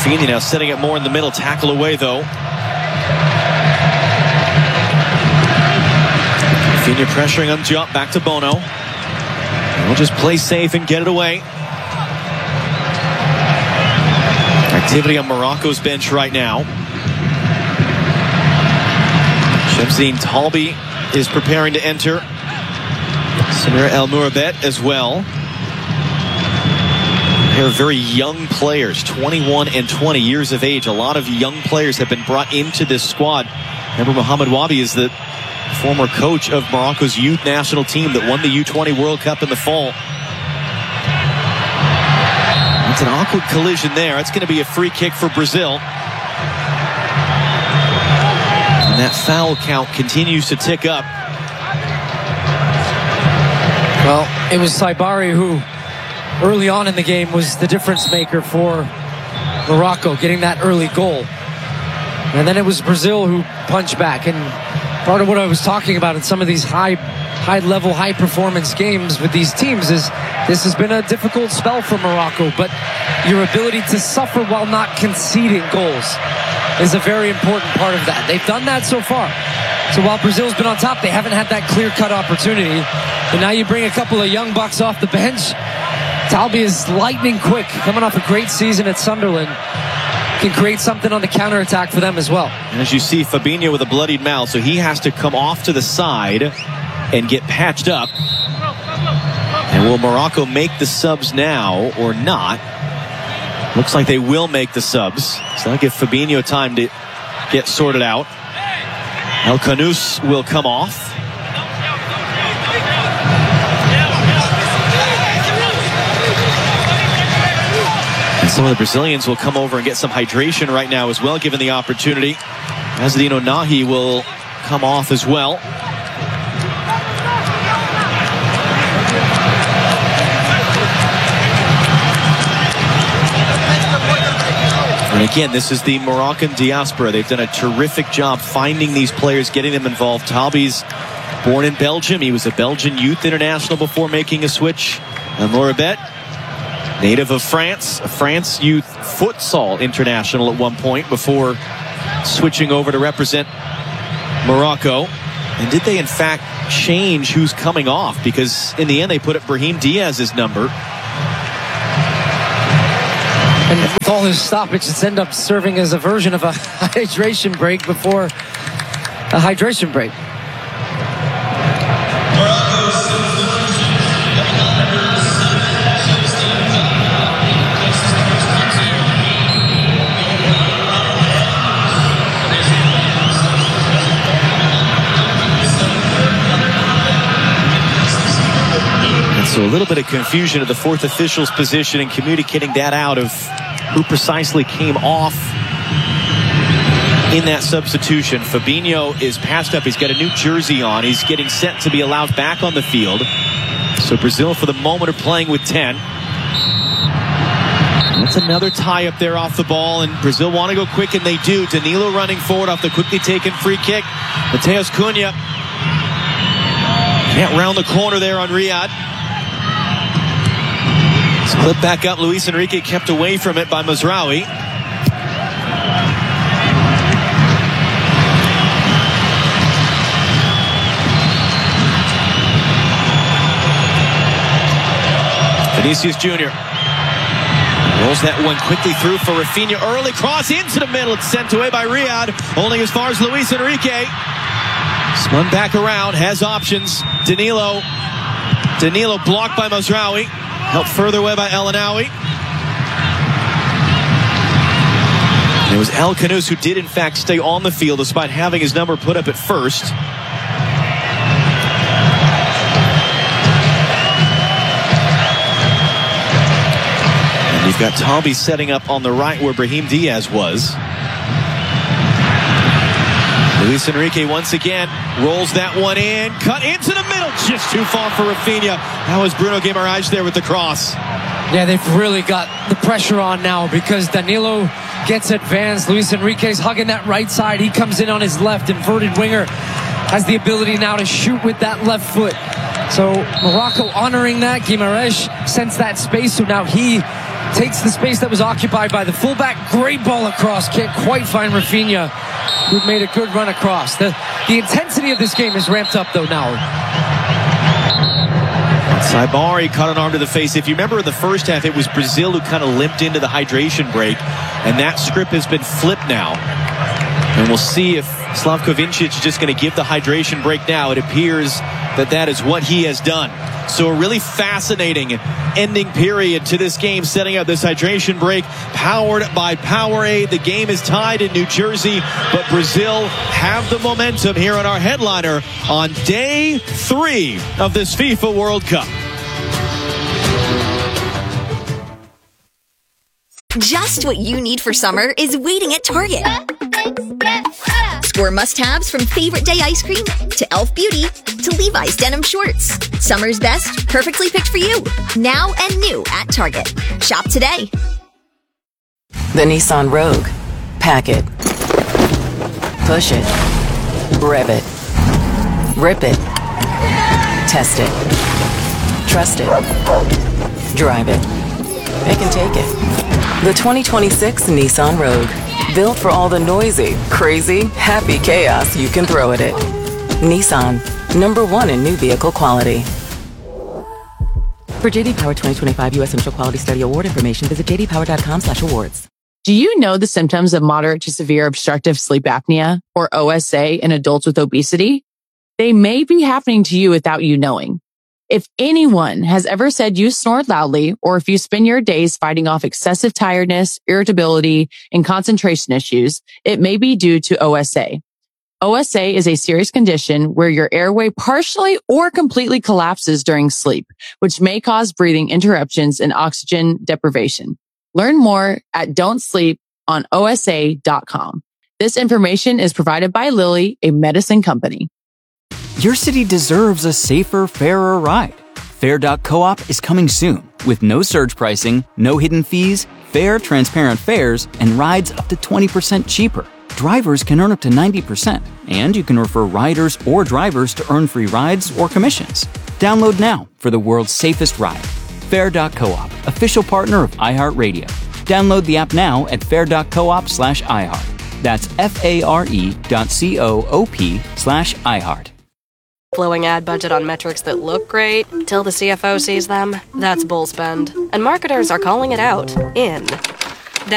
Rafinha now setting it more in the middle. Tackle away, though. Rafinha pressuring him. Jump back to Bono. We'll just play safe and get it away. Activity on Morocco's bench right now. Shamseen Talbi is preparing to enter. Samir El Mourabet as well. They're very young players, 21 and 20 years of age. A lot of young players have been brought into this squad. Remember, Mohamed Wabi is the former coach of Morocco's youth national team that won the U20 World Cup in the fall. It's an awkward collision there. It's going to be a free kick for Brazil. And that foul count continues to tick up. Well, it was Saibari who, early on in the game, was the difference maker for Morocco, getting that early goal. And then it was Brazil who punched back. And part of what I was talking about in some of these high-level, high-performance games with these teams is this has been a difficult spell for Morocco, but your ability to suffer while not conceding goals is a very important part of that. They've done that so far. So while Brazil's been on top, they haven't had that clear-cut opportunity. And now you bring a couple of young bucks off the bench. Talbi is lightning quick, coming off a great season at Sunderland. Can create something on the counterattack for them as well. And as you see, Fabinho with a bloodied mouth, so he has to come off to the side and get patched up. And will Morocco make the subs now or not? Looks like they will make the subs. So that'll give Fabinho time to get sorted out. El Khanous will come off. And some of the Brazilians will come over and get some hydration right now as well, given the opportunity. Azzedine Ounahi will come off as well. And again, this is the Moroccan diaspora. They've done a terrific job finding these players, getting them involved. Talbi's born in Belgium. He was a Belgian youth international before making a switch. And Mourabet, native of France, a France youth futsal international at one point before switching over to represent Morocco. And did they in fact change who's coming off? Because in the end they put up Brahim Diaz's number. And with all his stoppages, it's end up serving as a version of a hydration break before a hydration break. So a little bit of confusion at the fourth official's position and communicating that out of who precisely came off in that substitution. Fabinho is passed up. He's got a new jersey on. He's getting set to be allowed back on the field. So Brazil for the moment are playing with 10. That's another tie up there off the ball, and Brazil want to go quick, and they do. Danilo running forward off the quickly taken free kick. Matheus Cunha can't round the corner there on Riyad. Split back up. Luis Enrique kept away from it by Mazraoui. Vinicius Jr. rolls that one quickly through for Rafinha. Early cross into the middle. It's sent away by Riyad. Only as far as Luis Enrique. Spun back around. Has options. Danilo blocked by Mazraoui. Helped further away by El Anaoui. It was El Khanous who did in fact stay on the field despite having his number put up at first. And you've got Talbi setting up on the right where Brahim Diaz was. Luis Enrique once again rolls that one in, cut into the middle, just too far for Rafinha. That was Bruno Guimaraes there with the cross. Yeah, they've really got the pressure on now because Danilo gets advanced. Luis Enrique's hugging that right side. He comes in on his left, inverted winger, has the ability now to shoot with that left foot. So Morocco honoring that. Guimaraes sensed that space, so now he takes the space that was occupied by the fullback. Great ball across. Can't quite find Rafinha, who made a good run across. The intensity of this game is ramped up, though, now. Saibari caught an arm to the face. If you remember in the first half, it was Brazil who kind of limped into the hydration break, and that script has been flipped now. And we'll see if Slavko Vincic is just going to give the hydration break now. It appears that is what he has done. So a really fascinating ending period to this game, setting up this hydration break powered by Powerade. The game is tied in New Jersey, but Brazil have the momentum here on our headliner on day 3 of this FIFA World Cup. Just what you need for summer is waiting at Target. Score must-haves from favorite day ice cream to Elf Beauty to Levi's denim shorts. Summer's best, perfectly picked for you. Now and new at Target. Shop today. The Nissan Rogue. Pack it. Push it. Rev it. Rip it. Test it. Trust it. Drive it. Pick and take it. The 2026 Nissan Rogue. Built for all the noisy, crazy, happy chaos you can throw at it. Nissan. #1 in new vehicle quality. For JD Power 2025 U.S. Central Quality Study Award information, visit jdpower.com/awards. Do you know the symptoms of moderate to severe obstructive sleep apnea, or OSA, in adults with obesity? They may be happening to you without you knowing. If anyone has ever said you snore loudly, or if you spend your days fighting off excessive tiredness, irritability, and concentration issues, it may be due to OSA. OSA is a serious condition where your airway partially or completely collapses during sleep, which may cause breathing interruptions and oxygen deprivation. Learn more at Don'tSleep on OSA.com. This information is provided by Lilly, a medicine company. Your city deserves a safer, fairer ride. Fair.coop is coming soon with no surge pricing, no hidden fees, fair, transparent fares, and rides up to 20% cheaper. Drivers can earn up to 90%, and you can refer riders or drivers to earn free rides or commissions. Download now for the world's safest ride. Fair.coop, official partner of iHeartRadio. Download the app now at fair.coop/iHeart. That's FARE.coop/iHeart. Flowing ad budget on metrics that look great till the CFO sees them? That's bull spend. And marketers are calling it out in